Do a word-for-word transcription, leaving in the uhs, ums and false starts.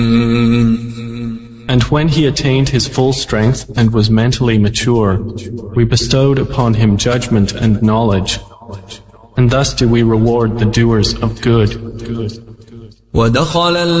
And when he attained his full strength and was mentally mature, we bestowed upon him judgment and knowledge, and thus do we reward the doers of good.